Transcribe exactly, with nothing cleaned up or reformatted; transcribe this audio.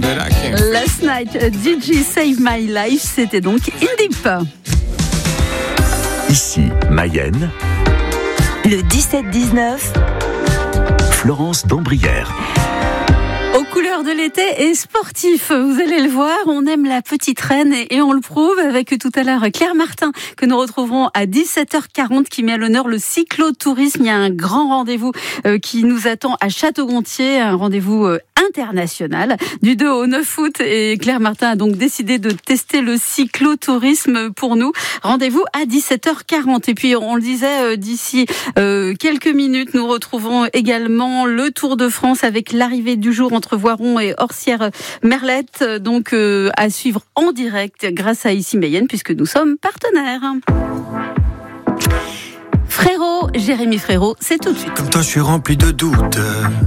Last Night, D J Save My Life, c'était donc In Deep. Ici, Mayenne. Le dix-sept dix-neuf. Florence d'Ambrières. Aux couleurs de l'été et sportif, vous allez le voir, on aime la petite reine et, et on le prouve avec tout à l'heure Claire Martin que nous retrouverons à dix-sept heures quarante qui met à l'honneur le cyclotourisme. Il y a un grand rendez-vous euh, qui nous attend à Château-Gontier, un rendez-vous euh, international du deux au neuf août et Claire Martin a donc décidé de tester le cyclotourisme pour nous. Rendez-vous à dix-sept heures quarante et puis on le disait euh, d'ici euh, quelques minutes nous retrouverons également le Tour de France avec l'arrivée du jour entre Voiron et Orsières-Merlette, donc euh, à suivre en direct grâce à Ici Mayenne puisque nous sommes partenaires. Frérot, Jérémy Frérot, c'est tout de suite. Comme toi je suis rempli de doutes.